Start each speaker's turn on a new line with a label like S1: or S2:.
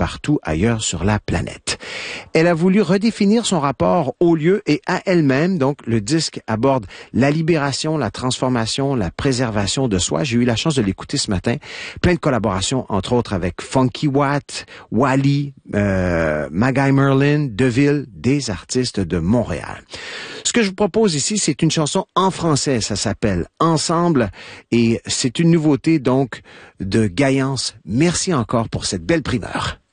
S1: partout ailleurs sur la planète. Elle a voulu redéfinir son rapport au lieu et à elle-même. Donc, le disque aborde la libération, la transformation, la préservation de soi. J'ai eu la chance de l'écouter ce matin. Plein de collaborations, entre autres avec Funky Watt, Wally, Magai Merlin, Deville, des artistes de Montréal. Ce que je vous propose ici, c'est une chanson en français. Ça s'appelle Ensemble et c'est une nouveauté donc de Gaillance. Merci encore pour cette belle primeur.